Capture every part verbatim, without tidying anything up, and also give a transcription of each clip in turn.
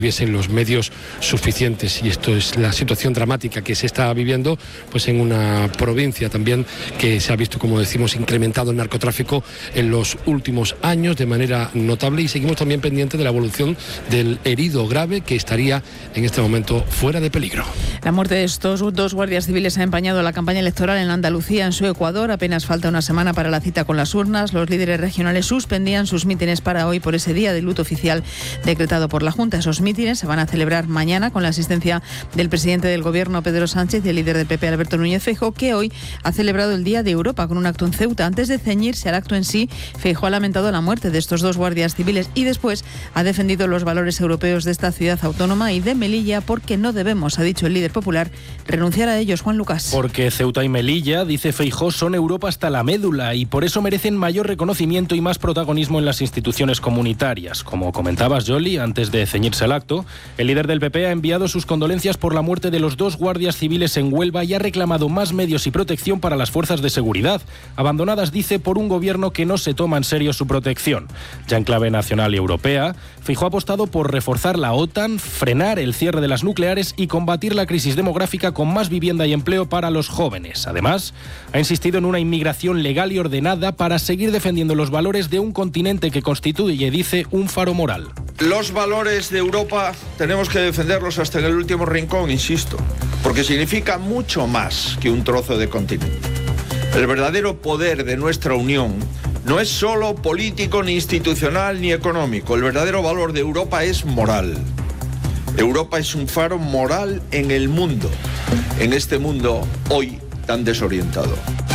hubiesen los medios suficientes, y esto es la situación dramática que se está viviendo pues en una provincia también que se ha visto, como decimos, incrementado el narcotráfico en los últimos años de manera notable, y seguimos también pendientes de la evolución del herido grave que estaría en este momento fuera de peligro. La muerte de estos dos guardias civiles ha empañado la campaña electoral en Andalucía, en su Ecuador. Apenas falta una semana para la cita con las urnas. Los líderes regionales suspendían sus mítines para hoy por ese día de luto oficial decretado por la Junta. Esos mítines se van a celebrar mañana con la asistencia del presidente del Gobierno, Pedro Sánchez, y el líder del P P, Alberto Núñez Feijóo, que hoy ha celebrado el Día de Europa con un acto en Ceuta. Antes de ceñirse al acto en sí, Feijóo ha lamentado la muerte de estos dos guardias civiles y después ha defendido los valores europeos de esta ciudad autónoma y de Melilla, porque no debemos, ha dicho el líder popular, renunciar a ellos. Juan Lucas. Porque Ceuta y Melilla, dice Feijóo, son Europa hasta la médula y por eso merecen mayor reconocimiento y más protagonismo en las instituciones comunitarias. Como comentabas, Yoli, antes de ceñirse al acto, el líder del P P ha enviado sus condolencias por la muerte de los dos guardias civiles en Huelva y ha reclamado más medios y protección para las fuerzas de seguridad, abandonadas, dice, por un gobierno que no se toma en serio su protección. Ya en clave nacional y europea, Feijóo ha apostado por reforzar la OTAN, frenar el cierre de las nucleares y combatir la crisis demográfica con más vivienda y empleo para los jóvenes. Además, ha insistido en una inmigración legal y ordenada para seguir defendiendo los valores de un continente que constituye, dice, un faro moral. Los valores de Europa tenemos que defenderlos hasta en el último rincón, insisto, porque significa mucho más que un trozo de continente. El verdadero poder de nuestra unión no es solo político, ni institucional, ni económico. El verdadero valor de Europa es moral. Europa es un faro moral en el mundo, en este mundo hoy tan desorientado.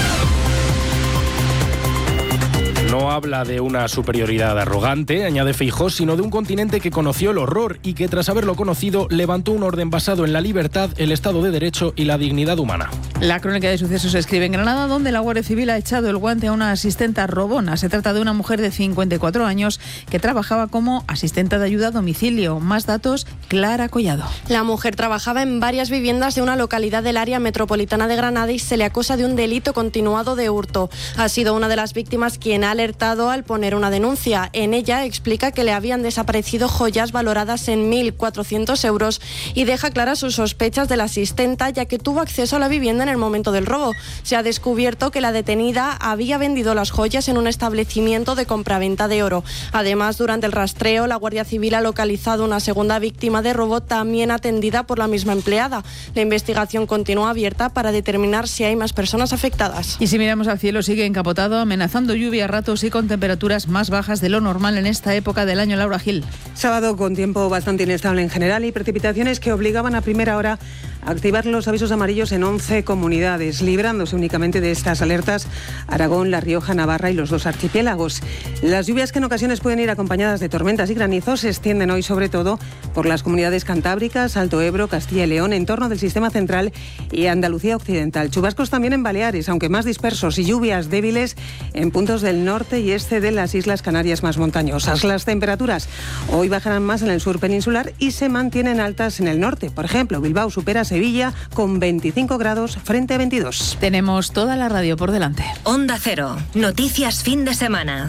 No habla de una superioridad arrogante, añade Feijóo, sino de un continente que conoció el horror y que, tras haberlo conocido, levantó un orden basado en la libertad, el Estado de Derecho y la dignidad humana. La crónica de sucesos se escribe en Granada, donde la Guardia Civil ha echado el guante a una asistenta robona. Se trata de una mujer de cincuenta y cuatro años que trabajaba como asistente de ayuda a domicilio. Más datos, Clara Collado. La mujer trabajaba en varias viviendas de una localidad del área metropolitana de Granada y se le acusa de un delito continuado de hurto. Ha sido una de las víctimas quien ha alertado al poner una denuncia. En ella explica que le habían desaparecido joyas valoradas en mil cuatrocientos euros y deja claras sus sospechas de la asistenta, ya que tuvo acceso a la vivienda en el momento del robo. Se ha descubierto que la detenida había vendido las joyas en un establecimiento de compraventa de oro. Además, durante el rastreo, la Guardia Civil ha localizado una segunda víctima de robo, también atendida por la misma empleada. La investigación continúa abierta para determinar si hay más personas afectadas. Y si miramos al cielo, sigue encapotado, amenazando lluvia a ratos y con temperaturas más bajas de lo normal en esta época del año. Laura Gil. Sábado con tiempo bastante inestable en general y precipitaciones que obligaban a primera hora a activar los avisos amarillos en once comunidades, librándose únicamente de estas alertas Aragón, La Rioja, Navarra y los dos archipiélagos. Las lluvias, que en ocasiones pueden ir acompañadas de tormentas y granizos, se extienden hoy sobre todo por las comunidades cantábricas, Alto Ebro, Castilla y León, entorno del sistema central y Andalucía occidental. Chubascos también en Baleares, aunque más dispersos, y lluvias débiles en puntos del norte y este de las Islas Canarias más montañosas. Las temperaturas hoy bajarán más en el sur peninsular y se mantienen altas en el norte. Por ejemplo, Bilbao supera a Sevilla con veinticinco grados frente a veintidós. Tenemos toda la radio por delante. Onda Cero, noticias fin de semana.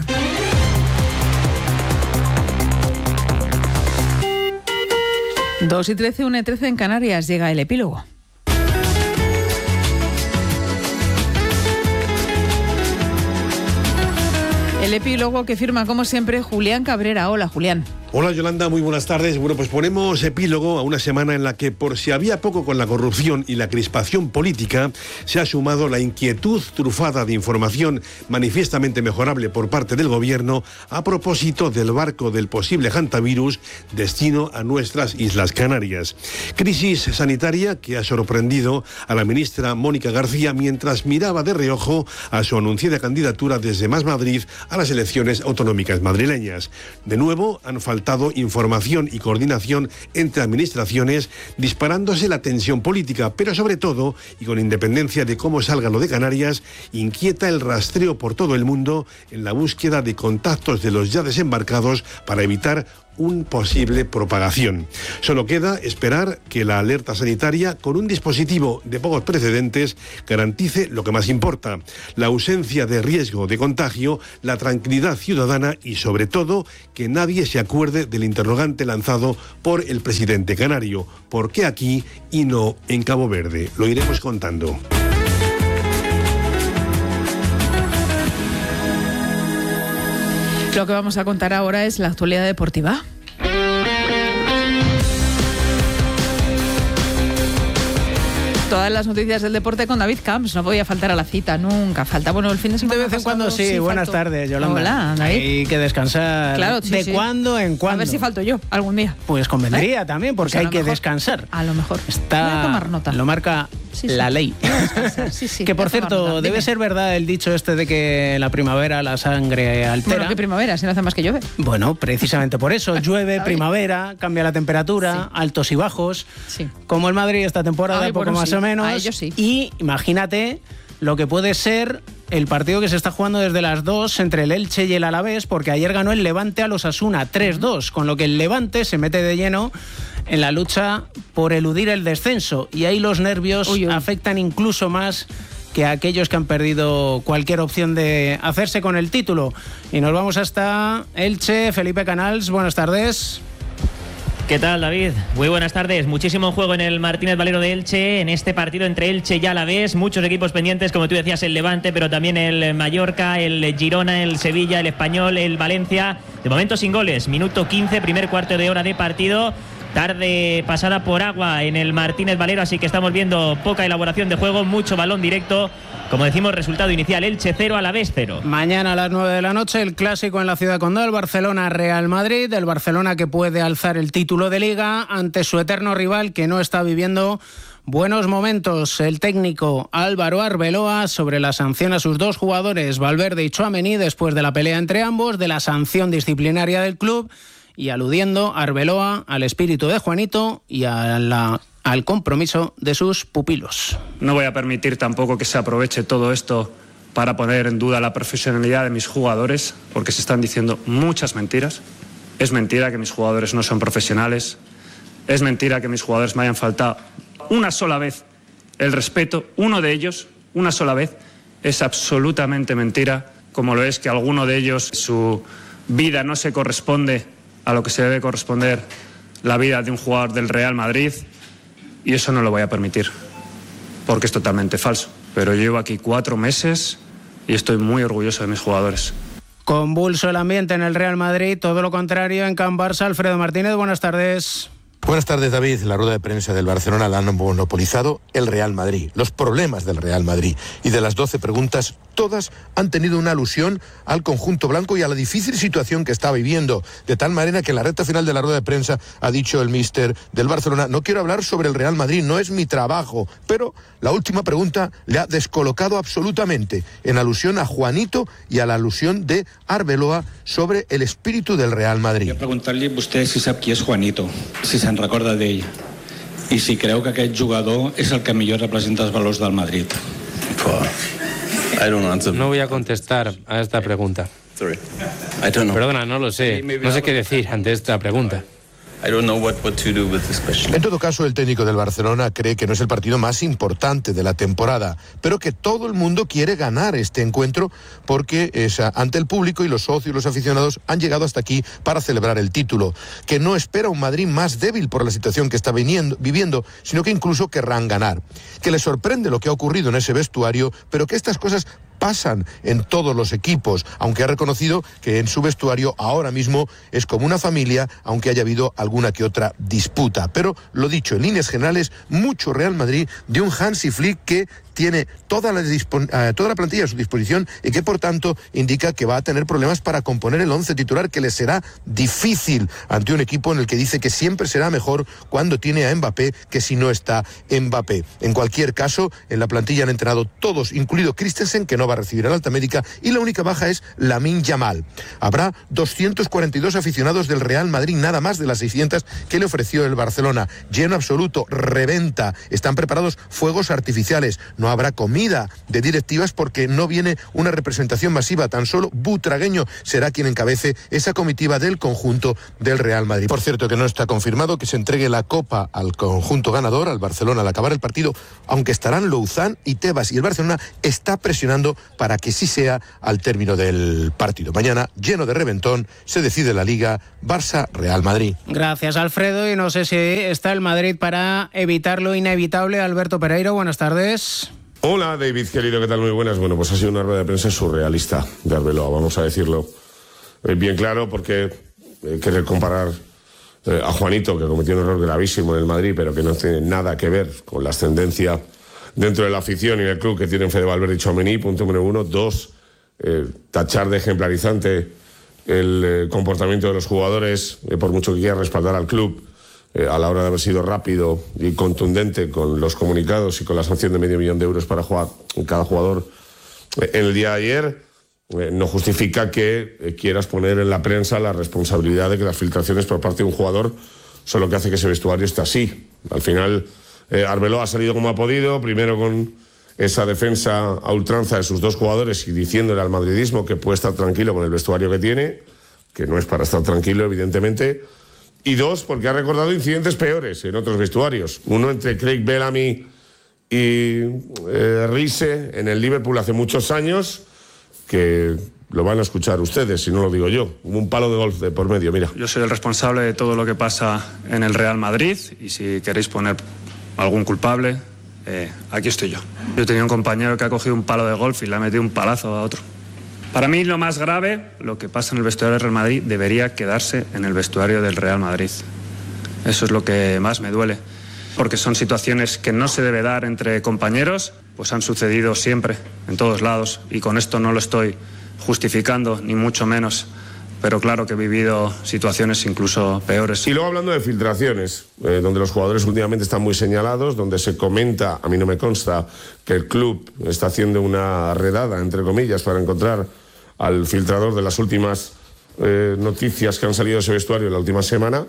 dos y trece, una y trece en Canarias, llega el epílogo. El epílogo que firma, como siempre, Julián Cabrera. Hola, Julián. Hola, Yolanda, muy buenas tardes. Bueno, pues ponemos epílogo a una semana en la que, por si había poco con la corrupción y la crispación política, se ha sumado la inquietud trufada de información manifiestamente mejorable por parte del Gobierno a propósito del barco del posible hantavirus destino a nuestras Islas Canarias. Crisis sanitaria que ha sorprendido a la ministra Mónica García mientras miraba de reojo a su anunciada candidatura desde Más Madrid a las elecciones autonómicas madrileñas. De nuevo, han faltado información y coordinación entre administraciones, disparándose la tensión política, pero sobre todo, y con independencia de cómo salga lo de Canarias, inquieta el rastreo por todo el mundo en la búsqueda de contactos de los ya desembarcados para evitar una posible propagación. Solo queda esperar que la alerta sanitaria, con un dispositivo de pocos precedentes, garantice lo que más importa: la ausencia de riesgo de contagio, la tranquilidad ciudadana y, sobre todo, que nadie se acuerde del interrogante lanzado por el presidente canario: ¿por qué aquí y no en Cabo Verde? Lo iremos contando. Lo que vamos a contar ahora es la actualidad deportiva. Todas las noticias del deporte con David Camps. No podía faltar a la cita, nunca falta. Bueno, el fin de semana de vez en cuando sí, sí buenas faltó. Tardes, Yolanda. Hola, David. Hay que descansar. Claro, sí, de sí. cuándo en cuándo. A ver si falto yo algún día. Pues convendría ¿Eh? también, porque pues hay que mejor, descansar. A lo mejor. Está, voy a tomar nota. Lo marca sí, sí. la ley. Sí, sí, que por cierto, debe ser verdad el dicho este de que en la primavera la sangre altera. Bueno, ¿qué primavera? Si no hace más que llueve. Bueno, precisamente por eso. Llueve, primavera, cambia la temperatura, sí. altos y bajos. Sí. Como el Madrid esta temporada, Ay, poco bueno, más sí. o menos. A ellos sí. Y imagínate lo que puede ser el partido que se está jugando desde las dos entre el Elche y el Alavés, porque ayer ganó el Levante a los Osasuna tres dos, con lo que el Levante se mete de lleno en la lucha por eludir el descenso, y ahí los nervios uy, uy. afectan incluso más que a aquellos que han perdido cualquier opción de hacerse con el título. Y nos vamos hasta Elche. Felipe Canals, buenas tardes. ¿Qué tal, David? Muy buenas tardes. Muchísimo juego en el Martínez Valero de Elche, en este partido entre Elche y Alavés. Muchos equipos pendientes, como tú decías, el Levante, pero también el Mallorca, el Girona, el Sevilla, el Español, el Valencia. De momento sin goles. Minuto quince, primer cuarto de hora de partido. Tarde pasada por agua en el Martínez Valero, así que estamos viendo poca elaboración de juego, mucho balón directo. Como decimos, resultado inicial: Elche cero, Alavés cero. Mañana a las nueve de la noche el clásico en la Ciudad Condal, Barcelona-Real Madrid. El Barcelona que puede alzar el título de Liga ante su eterno rival, que no está viviendo buenos momentos. El técnico Álvaro Arbeloa sobre la sanción a sus dos jugadores, Valverde y Tchouaméni, después de la pelea entre ambos, de la sanción disciplinaria del club, y aludiendo Arbeloa al espíritu de Juanito y a la, al compromiso de sus pupilos. No voy a permitir tampoco que se aproveche todo esto para poner en duda la profesionalidad de mis jugadores, porque se están diciendo muchas mentiras. Es mentira que mis jugadores no son profesionales. Es mentira que mis jugadores me hayan faltado una sola vez el respeto, uno de ellos, una sola vez. Es absolutamente mentira, como lo es que alguno de ellos, su vida no se corresponde a lo que se debe corresponder la vida de un jugador del Real Madrid, y eso no lo voy a permitir, porque es totalmente falso. Pero llevo aquí cuatro meses y estoy muy orgulloso de mis jugadores. Convulso el ambiente en el Real Madrid, todo lo contrario en Can Barça. Alfredo Martínez, buenas tardes. Buenas tardes, David. La rueda de prensa del Barcelona la han monopolizado el Real Madrid, los problemas del Real Madrid. Y de las doce preguntas, todas han tenido una alusión al conjunto blanco y a la difícil situación que está viviendo. De tal manera que en la recta final de la rueda de prensa ha dicho el míster del Barcelona: no quiero hablar sobre el Real Madrid, no es mi trabajo. Pero la última pregunta le ha descolocado absolutamente, en alusión a Juanito y a la alusión de Arbeloa sobre el espíritu del Real Madrid. Voy a preguntarle a usted si sabe quién es Juanito, si se'n recorda d'ell, i si creu que aquest jugador és el que millor representa els valors del Madrid. No voy a contestar a esta pregunta. Perdona, no lo sé. No sé qué decir ante esta pregunta. En todo caso, el técnico del Barcelona cree que no es el partido más importante de la temporada, pero que todo el mundo quiere ganar este encuentro porque es ante el público, y los socios y los aficionados han llegado hasta aquí para celebrar el título. Que no espera un Madrid más débil por la situación que está viniendo, viviendo, sino que incluso querrán ganar. Que le sorprende lo que ha ocurrido en ese vestuario, pero que estas cosas pasan en todos los equipos, aunque ha reconocido que en su vestuario ahora mismo es como una familia, aunque haya habido alguna que otra disputa. Pero lo dicho, en líneas generales, mucho Real Madrid de un Hansi Flick que tiene toda la, uh, toda la plantilla a su disposición y que por tanto indica que va a tener problemas para componer el once titular, que le será difícil ante un equipo en el que dice que siempre será mejor cuando tiene a Mbappé que si no está Mbappé. En cualquier caso, en la plantilla han entrenado todos, incluido Christensen, que no va a recibir al alta médica y la única baja es Lamine Yamal. Habrá doscientos cuarenta y dos aficionados del Real Madrid, nada más de las seiscientas que le ofreció el Barcelona. Lleno absoluto, reventa, están preparados fuegos artificiales, no habrá comida de directivas porque no viene una representación masiva, tan solo Butragueño será quien encabece esa comitiva del conjunto del Real Madrid. Por cierto, que no está confirmado que se entregue la copa al conjunto ganador, al Barcelona, al acabar el partido, aunque estarán Louzán y Tebas, y el Barcelona está presionando para que sí sea al término del partido. Mañana, lleno de reventón, se decide la Liga Barça-Real Madrid. Gracias, Alfredo, y no sé si está el Madrid para evitar lo inevitable. Alberto Pereiro, buenas tardes. Hola, David, querido, ¿qué tal? Muy buenas. Bueno, pues ha sido una rueda de prensa surrealista de Arbeloa, vamos a decirlo eh, bien claro, porque eh, querer comparar eh, a Juanito, que cometió un error gravísimo en el Madrid, pero que no tiene nada que ver con la ascendencia dentro de la afición y del club que tienen Fede Valverde y Tchouaméni, punto número uno. Dos, eh, tachar de ejemplarizante el eh, comportamiento de los jugadores, eh, por mucho que quiera respaldar al club, Eh, a la hora de haber sido rápido y contundente con los comunicados y con la sanción de medio millón de euros para jugar cada jugador eh, en el día de ayer, eh, no justifica que eh, quieras poner en la prensa la responsabilidad de que las filtraciones por parte de un jugador son lo que hace que ese vestuario esté así. Al final, eh, Arbeloa ha salido como ha podido, primero con esa defensa a ultranza de sus dos jugadores y diciéndole al madridismo que puede estar tranquilo con el vestuario que tiene, que no es para estar tranquilo, evidentemente. Y dos, porque ha recordado incidentes peores en otros vestuarios. Uno entre Craig Bellamy y eh, Riise en el Liverpool hace muchos años, que lo van a escuchar ustedes, si no lo digo yo. Hubo un palo de golf de por medio, mira. Yo soy el responsable de todo lo que pasa en el Real Madrid y si queréis poner algún culpable, eh, aquí estoy yo. Yo tenía un compañero que ha cogido un palo de golf y le ha metido un palazo a otro. Para mí lo más grave, lo que pasa en el vestuario del Real Madrid, debería quedarse en el vestuario del Real Madrid. Eso es lo que más me duele, porque son situaciones que no se debe dar entre compañeros, pues han sucedido siempre, en todos lados, y con esto no lo estoy justificando, ni mucho menos, pero claro que he vivido situaciones incluso peores. Y luego hablando de filtraciones, eh, donde los jugadores últimamente están muy señalados, donde se comenta, a mí no me consta, que el club está haciendo una redada, entre comillas, para encontrar al filtrador de las últimas eh, noticias que han salido de ese vestuario en la última semana,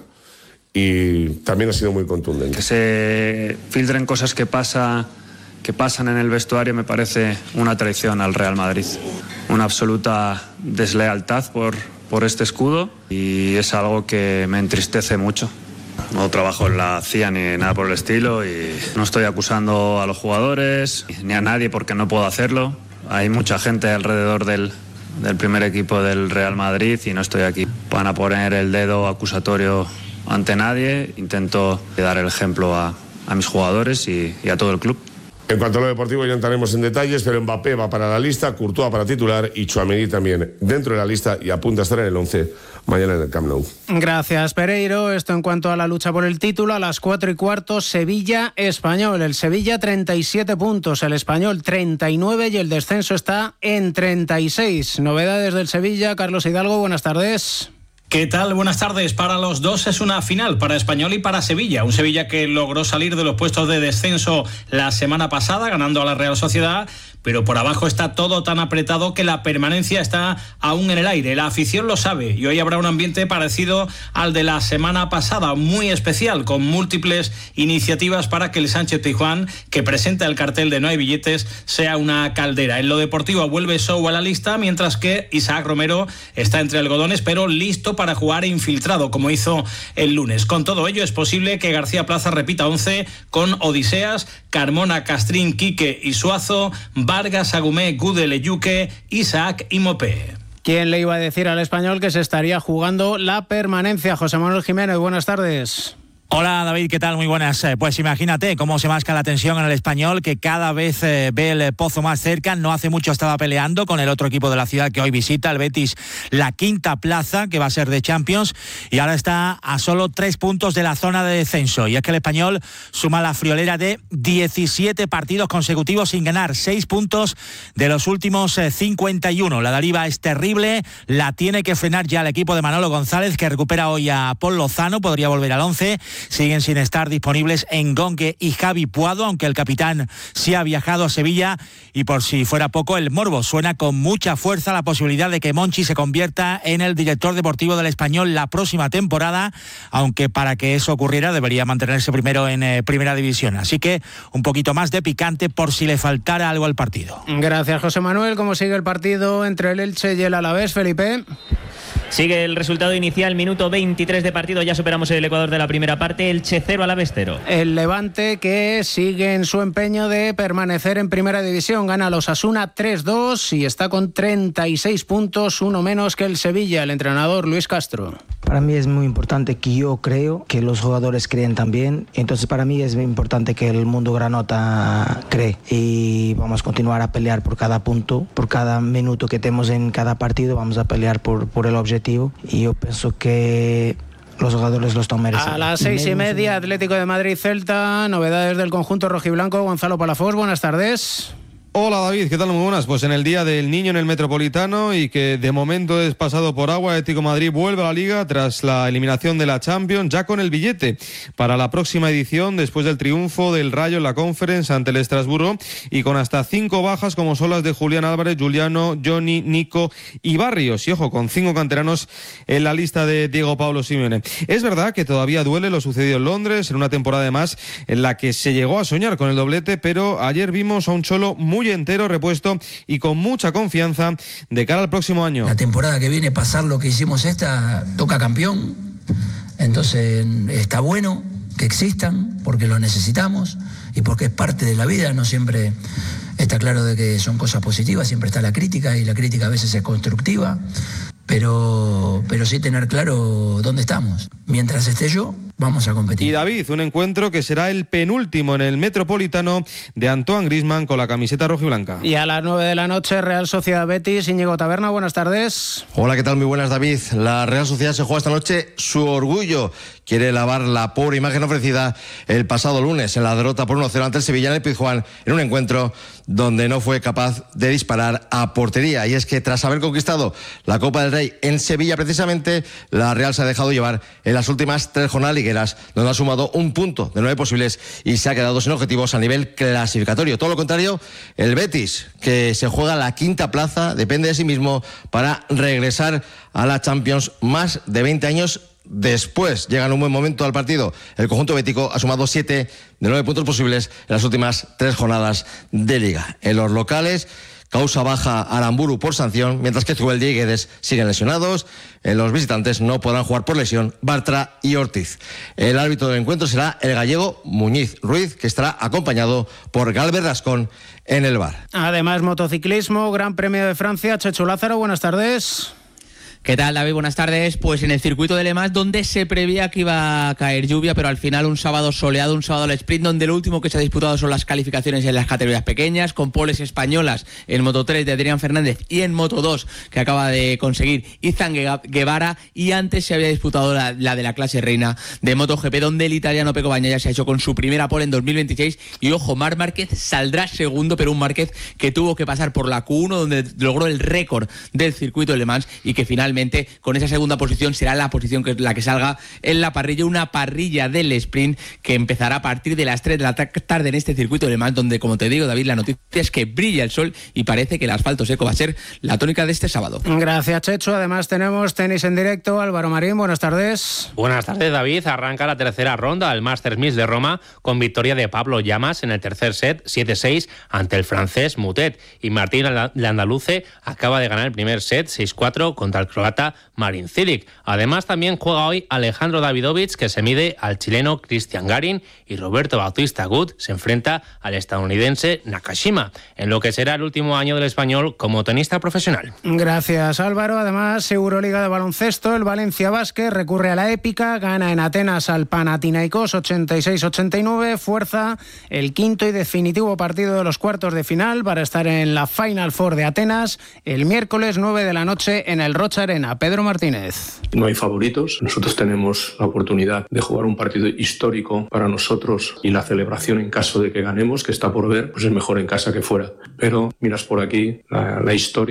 y también ha sido muy contundente. Que se filtren cosas que, pasa, que pasan en el vestuario me parece una traición al Real Madrid, una absoluta deslealtad por... por este escudo y es algo que me entristece mucho. No trabajo en la C I A ni nada por el estilo y no estoy acusando a los jugadores ni a nadie porque no puedo hacerlo. Hay mucha gente alrededor del, del primer equipo del Real Madrid y no estoy aquí para poner el dedo acusatorio ante nadie. Intento dar el ejemplo a, a mis jugadores y, y a todo el club. En cuanto a lo deportivo ya entraremos en detalles, pero Mbappé va para la lista, Courtois para titular y Tchouaméni también dentro de la lista y apunta a estar en el once mañana en el Camp Nou. Gracias, Pereiro. Esto en cuanto a la lucha por el título. A las cuatro y cuarto, Sevilla-Español. El Sevilla treinta y siete puntos, el Español treinta y nueve y el descenso está en treinta y seis. Novedades del Sevilla. Carlos Hidalgo, buenas tardes. ¿Qué tal? Buenas tardes. Para los dos es una final, para Español y para Sevilla. Un Sevilla que logró salir de los puestos de descenso la semana pasada, ganando a la Real Sociedad, pero por abajo está todo tan apretado que la permanencia está aún en el aire. La afición lo sabe y hoy habrá un ambiente parecido al de la semana pasada, muy especial, con múltiples iniciativas para que el Sánchez-Pizjuán, que presenta el cartel de no hay billetes, sea una caldera. En lo deportivo vuelve Sou a la lista, mientras que Isaac Romero está entre algodones, pero listo para jugar infiltrado, como hizo el lunes. Con todo ello es posible que García Plaza repita once con Odiseas, Carmona, Castrín, Quique y Suazo, Vargas, Agumé, Gudel, Yuque, Isaac y Mopé. ¿Quién le iba a decir al Español que se estaría jugando la permanencia? José Manuel Jiménez, buenas tardes. Hola David, ¿qué tal? Muy buenas. Pues imagínate cómo se masca la tensión en el Español, que cada vez eh, ve el pozo más cerca. No hace mucho estaba peleando con el otro equipo de la ciudad que hoy visita, el Betis, la quinta plaza, que va a ser de Champions, y ahora está a solo tres puntos de la zona de descenso. Y es que el Español suma la friolera de diecisiete partidos consecutivos sin ganar, seis puntos de los últimos eh, cincuenta y uno. La deriva es terrible, la tiene que frenar ya el equipo de Manolo González, que recupera hoy a Paul Lozano, podría volver al once, siguen sin estar disponibles Engongue y Javi Puado, aunque el capitán sí ha viajado a Sevilla. Y por si fuera poco, el morbo suena con mucha fuerza la posibilidad de que Monchi se convierta en el director deportivo del Español la próxima temporada, aunque para que eso ocurriera debería mantenerse primero en eh, primera división. Así que un poquito más de picante por si le faltara algo al partido. Gracias, José Manuel. ¿Cómo sigue el partido entre el Elche y el Alavés, Felipe? Sigue el resultado inicial, minuto veintitrés de partido, ya superamos el Ecuador de la primera parte, Elche cero, Alavés cero. El Levante, que sigue en su empeño de permanecer en primera división, gana a los Osasuna tres dos y está con treinta y seis puntos, uno menos que el Sevilla. El entrenador Luis Castro. Para mí es muy importante que yo creo, que los jugadores creen también, entonces para mí es muy importante que el mundo granota cree y vamos a continuar a pelear por cada punto, por cada minuto que tenemos en cada partido, vamos a pelear por, por el objetivo y yo pienso que los jugadores lo están mereciendo. A las seis y media, Atlético de Madrid-Celta, novedades del conjunto rojiblanco. Gonzalo Palafox, buenas tardes. Hola David, ¿qué tal? Muy buenas. Pues en el Día del Niño en el Metropolitano y que de momento es pasado por agua, Atlético de Madrid vuelve a la Liga tras la eliminación de la Champions, ya con el billete para la próxima edición después del triunfo del Rayo en la Conference ante el Estrasburgo y con hasta cinco bajas como son las de Julián Álvarez, Juliano, Johnny, Nico y Barrios. Y ojo, con cinco canteranos en la lista de Diego Pablo Simeone. Es verdad que todavía duele lo sucedido en Londres, en una temporada además en la que se llegó a soñar con el doblete, pero ayer vimos a un Cholo muy entero, repuesto y con mucha confianza de cara al próximo año. La temporada que viene, pasar lo que hicimos esta, toca campeón, entonces está bueno que existan porque lo necesitamos y porque es parte de la vida. No siempre está claro de que son cosas positivas, siempre está la crítica y la crítica a veces es constructiva, pero, pero sí tener claro dónde estamos. Mientras esté yo, vamos a competir. Y David, un encuentro que será el penúltimo en el Metropolitano de Antoine Griezmann con la camiseta rojiblanca. Y a las nueve de la noche, Real Sociedad Betis, Íñigo Taberna, buenas tardes. Hola, ¿qué tal? Muy buenas, David. La Real Sociedad se juega esta noche su orgullo. Quiere lavar la pobre imagen ofrecida el pasado lunes en la derrota por uno cero ante el Sevilla en el Pizjuán, en un encuentro donde no fue capaz de disparar a portería. Y es que tras haber conquistado la Copa del Rey en Sevilla precisamente, la Real se ha dejado llevar en las últimas tres jornadas ligueras, donde ha sumado un punto de nueve posibles y se ha quedado sin objetivos a nivel clasificatorio. Todo lo contrario, el Betis, que se juega la quinta plaza, depende de sí mismo para regresar a la Champions más de veinte años después. Llega en un buen momento al partido. El conjunto bético ha sumado siete de nueve puntos posibles en las últimas tres jornadas de Liga. En los locales, causa baja Aramburu por sanción, mientras que Zubeldia y Guedes siguen lesionados. En los visitantes no podrán jugar por lesión Bartra y Ortiz. El árbitro del encuentro será el gallego Muñiz Ruiz, que estará acompañado por Galvez Rascón en el V A R. Además, motociclismo, Gran Premio de Francia. Chechu Lázaro, buenas tardes. ¿Qué tal, David? Buenas tardes. Pues en el circuito de Le Mans, donde se preveía que iba a caer lluvia, pero al final un sábado soleado, un sábado al sprint, donde lo último que se ha disputado son las calificaciones en las categorías pequeñas, con poles españolas en Moto tres de Adrián Fernández y en Moto dos, que acaba de conseguir Izan Guevara, y antes se había disputado la, la de la clase reina de MotoGP, donde el italiano Pecco Bagnaia se ha hecho con su primera pole en dos mil veintiséis, y ojo, Marc Márquez saldrá segundo, pero un Márquez que tuvo que pasar por la Q uno, donde logró el récord del circuito de Le Mans, y que finalmente con esa segunda posición será la posición que la que salga en la parrilla, una parrilla del sprint que empezará a partir de las tres de la tarde en este circuito de Le Mans, donde, como te digo, David, la noticia es que brilla el sol y parece que el asfalto seco va a ser la tónica de este sábado. Gracias, Chechu. Además tenemos tenis en directo. Álvaro Marín, buenas tardes. Buenas tardes, David. Arranca la tercera ronda del Masters Miss de Roma con victoria de Pablo Llamas en el tercer set, siete seis, ante el francés Mutet, y Martín Landaluce acaba de ganar el primer set, seis cuatro, contra el croata Marin Cilic. Además, también juega hoy Alejandro Davidovich, que se mide al chileno Cristian Garin, y Roberto Bautista Agut se enfrenta al estadounidense Nakashima, en lo que será el último año del español como tenista profesional. Gracias, Álvaro. Además, Euroliga de baloncesto, el Valencia Basket recurre a la épica, gana en Atenas al Panathinaikos ochenta y seis ochenta y nueve, fuerza el quinto y definitivo partido de los cuartos de final para estar en la Final Four de Atenas el miércoles nueve de la noche en el Rocha Arena. Pedro Martínez. No hay favoritos. Nosotros tenemos la oportunidad de jugar un partido histórico para nosotros, y la celebración en caso de que ganemos, que está por ver, pues es mejor en casa que fuera. Pero miras por aquí, la, la historia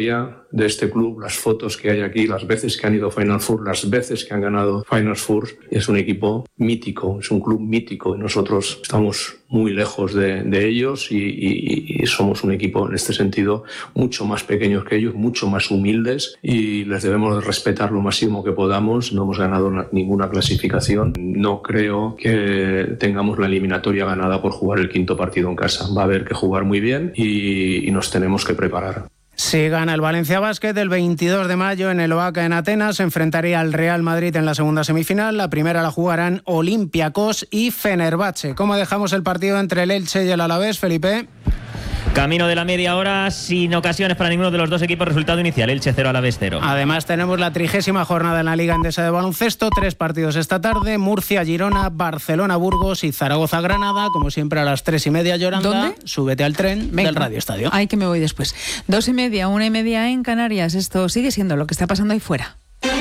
de este club, las fotos que hay aquí, las veces que han ido a Final Four, las veces que han ganado Final Four. Es un equipo mítico, es un club mítico y nosotros estamos muy lejos de, de ellos y, y, y somos un equipo en este sentido mucho más pequeños que ellos, mucho más humildes y les debemos respetar lo máximo que podamos. No hemos ganado una, ninguna clasificación. No creo que tengamos la eliminatoria ganada por jugar el quinto partido en casa. Va a haber que jugar muy bien y, y nos tenemos que preparar. Si gana el Valencia Basket, el veintidós de mayo en el Oaca en Atenas se enfrentaría al Real Madrid en la segunda semifinal. La primera la jugarán Olympiacos y Fenerbahce. ¿Cómo dejamos el partido entre el Elche y el Alavés, Felipe? Camino de la media hora, sin ocasiones para ninguno de los dos equipos. Resultado inicial, Elche cero, Alavés cero. Además tenemos la trigésima jornada en la Liga Endesa de Baloncesto. Tres partidos esta tarde: Murcia, Girona, Barcelona, Burgos y Zaragoza, Granada. Como siempre a las tres y media, Yolanda. ¿Dónde? Súbete al tren Venga. Del Radio Estadio. Ay, que me voy después. Dos y media, una y media en Canarias. Esto sigue siendo lo que está pasando ahí fuera.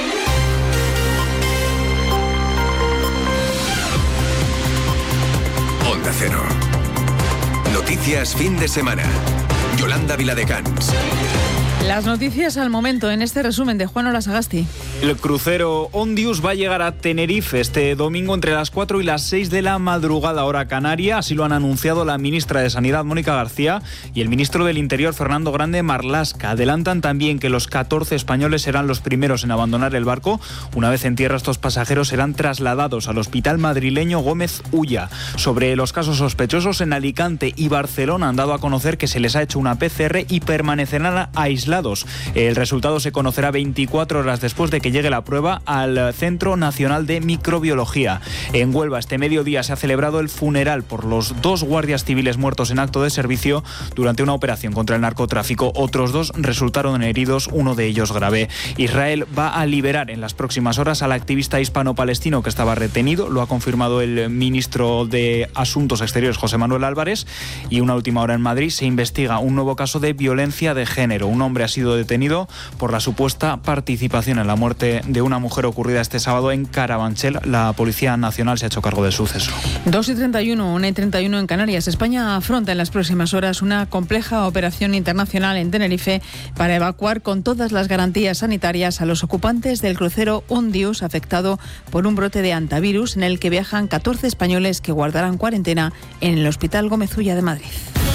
Onda Cero. Noticias fin de semana. Yolanda Viladecans. Las noticias al momento en este resumen de Juan Olasagasti. El crucero Ondius va a llegar a Tenerife este domingo entre las cuatro y las seis de la madrugada hora canaria. Así lo han anunciado la ministra de Sanidad, Mónica García, y el ministro del Interior, Fernando Grande Marlaska. Adelantan también que los catorce españoles serán los primeros en abandonar el barco. Una vez en tierra, estos pasajeros serán trasladados al hospital madrileño Gómez Ulla. Sobre los casos sospechosos, en Alicante y Barcelona han dado a conocer que se les ha hecho una P C R y permanecerán aislados. El resultado se conocerá veinticuatro horas después de que llegue la prueba al Centro Nacional de Microbiología. En Huelva, este mediodía se ha celebrado el funeral por los dos guardias civiles muertos en acto de servicio durante una operación contra el narcotráfico. Otros dos resultaron heridos, uno de ellos grave. Israel va a liberar en las próximas horas al activista hispano-palestino que estaba retenido. Lo ha confirmado el ministro de Asuntos Exteriores, José Manuel Álvarez. Y una última hora en Madrid, se investiga un nuevo caso de violencia de género. Un hombre ha sido detenido por la supuesta participación en la muerte de una mujer ocurrida este sábado en Carabanchel. La Policía Nacional se ha hecho cargo del suceso. dos y treinta y uno, una y treinta y uno en Canarias. España afronta en las próximas horas una compleja operación internacional en Tenerife para evacuar con todas las garantías sanitarias a los ocupantes del crucero Ondius, afectado por un brote de hantavirus en el que viajan catorce españoles que guardarán cuarentena en el Hospital Gómez Ulla de Madrid.